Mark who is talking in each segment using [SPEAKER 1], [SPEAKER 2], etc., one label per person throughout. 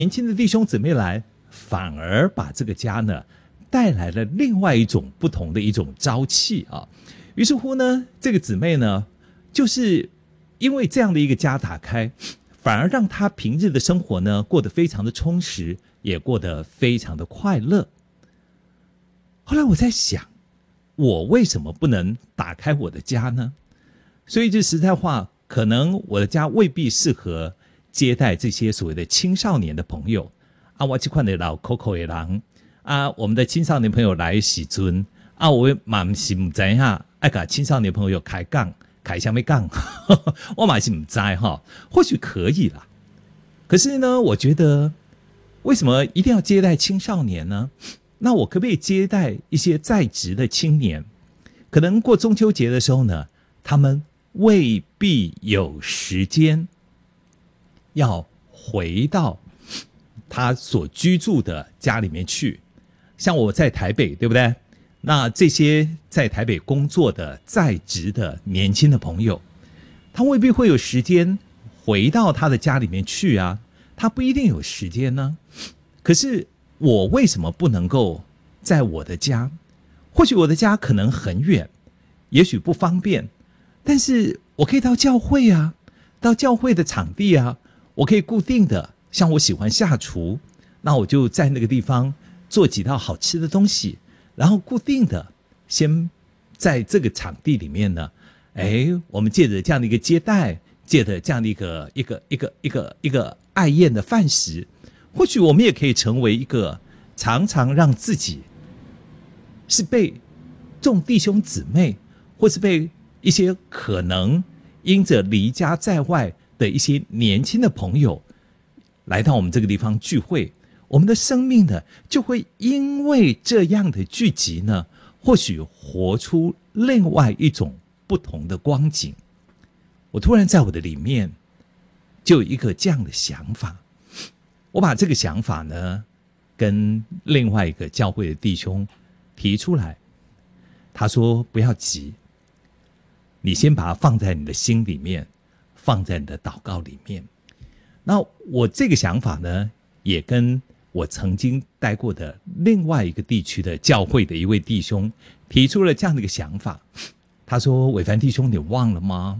[SPEAKER 1] 年轻的弟兄姊妹来，反而把这个家呢带来了另外一种不同的一种朝气啊。于是乎呢，这个姊妹呢，就是因为这样的一个家打开，反而让她平日的生活呢过得非常的充实，也过得非常的快乐。后来我在想，我为什么不能打开我的家呢？所以这实在话，可能我的家未必适合接待这些所谓的青少年的朋友啊。我这款的老 Coco 的人啊，我们的青少年朋友来时阵啊，我嘛不是不知道爱跟青少年朋友开杠，开什么杠？我嘛是不知哈，或许可以啦。可是呢，我觉得为什么一定要接待青少年呢？那我可不可以接待一些在职的青年？可能过中秋节的时候呢，他们未必有时间要回到他所居住的家里面去。像我在台北，对不对？那这些在台北工作的在职的年轻的朋友，他未必会有时间回到他的家里面去啊，他不一定有时间呢。可是我为什么不能够在我的家？或许我的家可能很远，也许不方便，但是我可以到教会啊，到教会的场地啊，我可以固定的，像我喜欢下厨，那我就在那个地方做几道好吃的东西，然后固定的先在这个场地里面呢，我们借着这样的一个接待，借着这样的一个爱宴的饭食，或许我们也可以成为一个常常让自己是被众弟兄姊妹，或是被一些可能因着离家在外的一些年轻的朋友来到我们这个地方聚会，我们的生命呢就会因为这样的聚集呢，或许活出另外一种不同的光景。我突然在我的里面就有一个这样的想法，我把这个想法呢跟另外一个教会的弟兄提出来，他说不要急，你先把它放在你的心里面，放在你的祷告里面。那我这个想法呢，也跟我曾经待过的另外一个地区的教会的一位弟兄提出了这样的一个想法。他说，伟凡弟兄，你忘了吗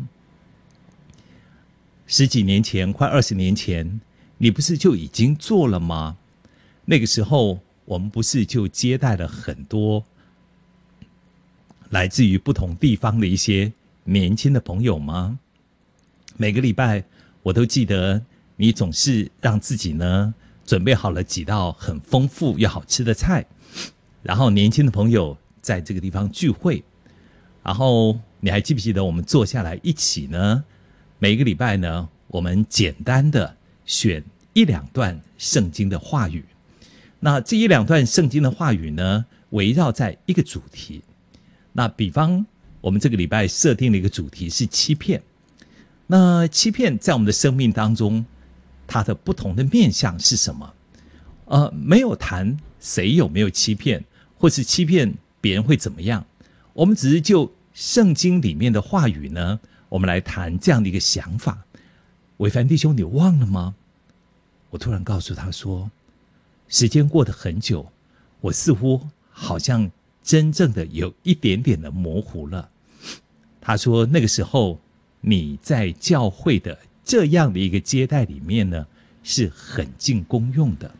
[SPEAKER 1] ？10几年前，快20年前，你不是就已经做了吗？那个时候我们不是就接待了很多来自于不同地方的一些年轻的朋友吗？每个礼拜我都记得你总是让自己呢准备好了几道很丰富又好吃的菜，然后年轻的朋友在这个地方聚会，然后你还记不记得我们坐下来一起呢，每一个礼拜呢，我们简单的选1-2段圣经的话语。那这1-2段圣经的话语呢，围绕在一个主题。那比方我们这个礼拜设定的一个主题是欺骗。那欺骗在我们的生命当中，它的不同的面向是什么？没有谈谁有没有欺骗，或是欺骗别人会怎么样。我们只是就圣经里面的话语呢，我们来谈这样的一个想法。伟凡弟兄，你忘了吗？我突然告诉他说，时间过得很久，我似乎好像真正的有一点点的模糊了。他说，那个时候你在教会的这样的一个接待里面呢，是很尽功用的。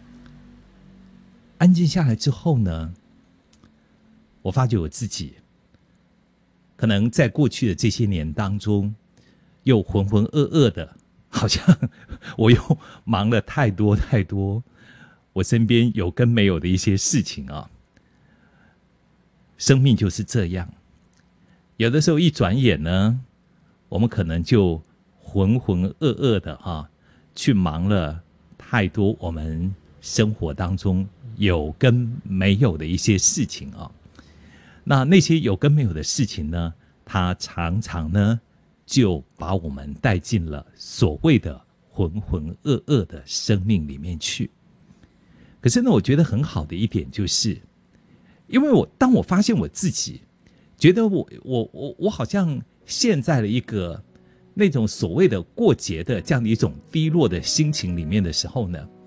[SPEAKER 1] 安静下来之后呢，我发觉我自己可能在过去的这些年当中，又浑浑噩噩的，好像我又忙了太多，我身边有跟没有的一些事情啊。生命就是这样，有的时候一转眼呢，我们可能就浑浑噩噩的去忙了太多我们生活当中有跟没有的一些事情啊。那些有跟没有的事情呢，它常常呢就把我们带进了所谓的浑浑噩噩的生命里面去。可是呢，我觉得很好的一点就是，因为当我发现我自己觉得我好像陷在了一个那种所谓的过节的这样的一种低落的心情里面的时候呢，